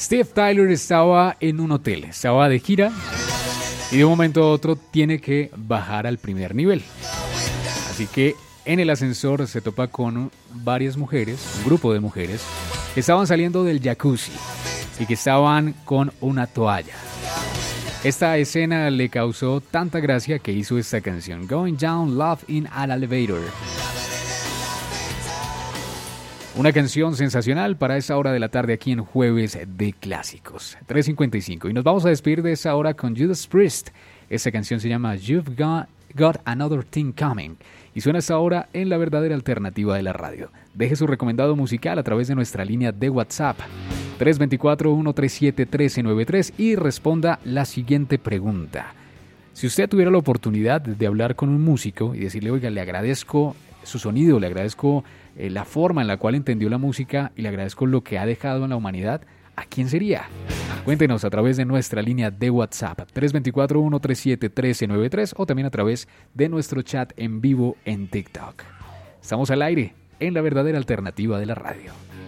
Steve Tyler estaba en un hotel, estaba de gira y de un momento a otro tiene que bajar al primer nivel. Así que en el ascensor se topa con varias mujeres, un grupo de mujeres, que estaban saliendo del jacuzzi y que estaban con una toalla. Esta escena le causó tanta gracia que hizo esta canción, Going Down Love in an Elevator. Una canción sensacional para esa hora de la tarde aquí en Jueves de Clásicos, 3:55. Y nos vamos a despedir de esa hora con Judas Priest. Esta canción se llama You've Got Another Thing Coming y suena esta hora en la verdadera alternativa de la radio. Deje su recomendado musical a través de nuestra línea de WhatsApp 324-137-1393 y responda la siguiente pregunta. Si usted tuviera la oportunidad de hablar con un músico y decirle, oiga, le agradezco su sonido, le agradezco la forma en la cual entendió la música y le agradezco lo que ha dejado en la humanidad, ¿a quién sería? Cuéntenos a través de nuestra línea de WhatsApp 324-137-1393 o también a través de nuestro chat en vivo en TikTok. Estamos al aire en la verdadera alternativa de la radio.